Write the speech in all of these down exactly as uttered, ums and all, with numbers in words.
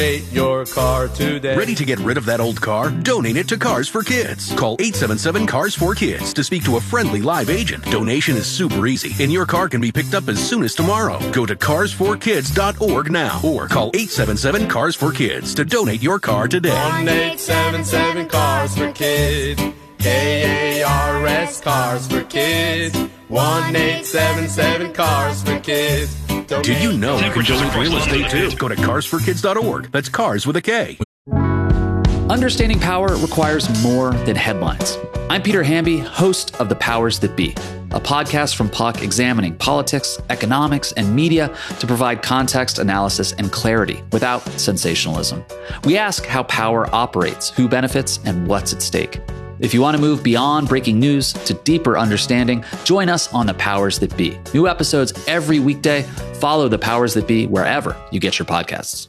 Your car today. Ready to get rid of that old car? Donate it to Cars for Kids. Call eight seven seven, C A R S for Kids to speak to a friendly live agent. Donation is super easy, and your car can be picked up as soon as tomorrow. Go to cars for kids dot org now or call eight seven seven, C A R S for Kids to donate your car today. one eight seven seven, Cars for Kids. K A R S, Cars for Kids. one eight seven seven, Cars for Kids. Did you know you can donate real estate too? Go to cars for kids dot org. That's cars with a K. Understanding power requires more than headlines. I'm Peter Hamby, host of The Powers That Be, a podcast from Puck examining politics, economics, and media to provide context, analysis, and clarity without sensationalism. We ask how power operates, who benefits, and what's at stake. If you want to move beyond breaking news to deeper understanding, join us on The Powers That Be. New episodes every weekday. Follow The Powers That Be wherever you get your podcasts.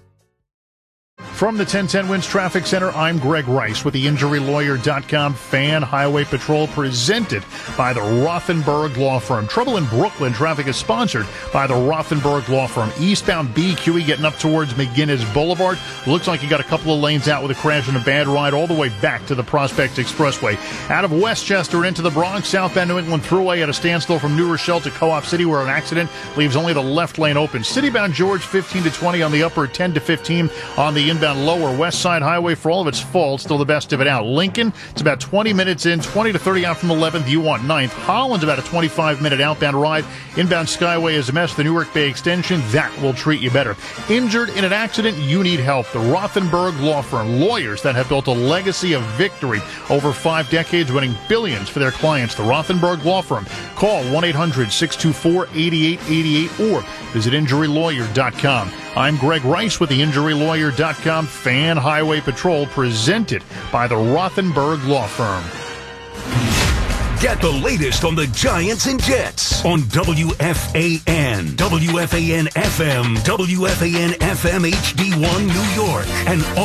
From the ten ten Wins Traffic Center, I'm Greg Rice with the injury lawyer dot com Fan Highway Patrol, presented by the Rothenberg Law Firm. Trouble in Brooklyn traffic is sponsored by the Rothenberg Law Firm. Eastbound B Q E getting up towards McGinnis Boulevard. Looks like you got a couple of lanes out with a crash and a bad ride all the way back to the Prospect Expressway. Out of Westchester into the Bronx, southbound New England Thruway at a standstill from New Rochelle to Co-op City, where an accident leaves only the left lane open. Citybound George fifteen to twenty on the upper, ten to fifteen on the inbound lower West Side Highway. For all of its faults, still the best of it out. Lincoln, it's about twenty minutes in, twenty to thirty out from eleventh. You want ninth. Holland's about a twenty-five minute outbound ride. Inbound Skyway is a mess. The Newark Bay Extension, that will treat you better. Injured in an accident, you need help. The Rothenberg Law Firm, lawyers that have built a legacy of victory over five decades, winning billions for their clients. The Rothenberg Law Firm. Call one eight hundred, six two four, eight eight eight eight or visit injury lawyer dot com. I'm Greg Rice with the injury lawyer dot com Fan Highway Patrol, presented by the Rothenberg Law Firm. Get the latest on the Giants and Jets on W F A N, W F A N F M, W F A N F M H D one New York, and